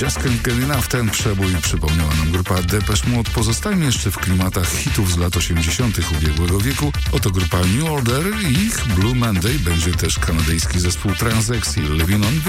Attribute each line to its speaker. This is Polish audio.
Speaker 1: Just Can't Get Enough. Ten przebój przypomniała nam grupa Depeche Mode. Pozostajmy jeszcze w klimatach hitów z lat 80. ubiegłego wieku. Oto grupa New Order i ich Blue Monday. Będzie też kanadyjski zespół Transexi, Living on